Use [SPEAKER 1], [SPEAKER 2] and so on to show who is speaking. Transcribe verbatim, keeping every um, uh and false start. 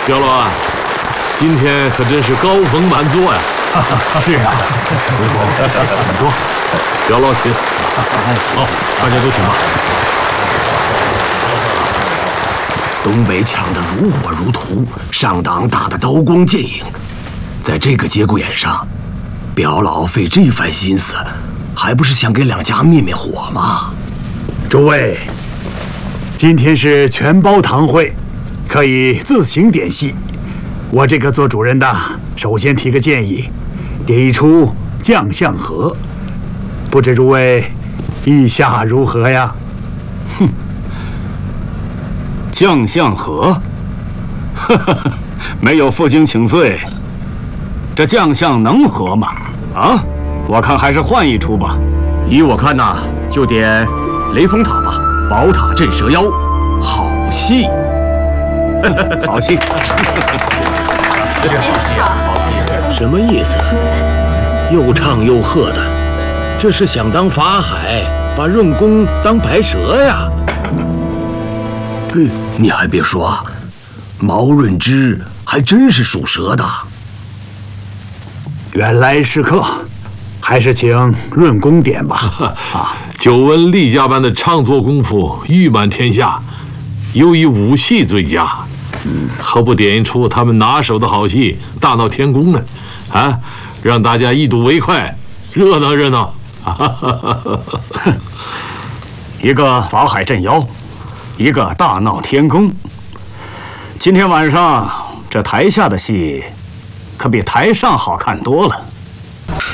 [SPEAKER 1] 表老啊，今天可真是高朋满座呀！
[SPEAKER 2] 是啊，
[SPEAKER 1] 请坐，表老请。好，大家都请吧。
[SPEAKER 3] 东北抢得如火如荼，上党打得刀光剑影，在这个节骨眼上，表老费这番心思，还不是想给两家灭灭火吗？
[SPEAKER 2] 诸位，今天是全包堂会，可以自行点戏。我这个做主人的，首先提个建议，点一出《将相和》，不知诸位意下如何呀？
[SPEAKER 4] 哼，将相和，呵呵，没有负荆请罪，这将相能和吗？啊，我看还是换一出吧。
[SPEAKER 3] 依我看呐，就点《雷峰塔》吧，宝塔镇蛇妖，好戏。
[SPEAKER 4] 好戏。
[SPEAKER 3] 什么意思？又唱又和的，这是想当法海，把润公当白蛇呀？嘿，你还别说，毛润之还真是属蛇的。
[SPEAKER 2] 原来是客，还是请润公点吧。
[SPEAKER 1] 啊，久闻厉家班的唱作功夫誉满天下，又以武戏最佳。嗯，何不点一出他们拿手的好戏《大闹天宫》呢？啊，让大家一睹为快，热闹热闹。
[SPEAKER 4] 一个法海镇妖，一个大闹天宫。今天晚上这台下的戏，可比台上好看多了。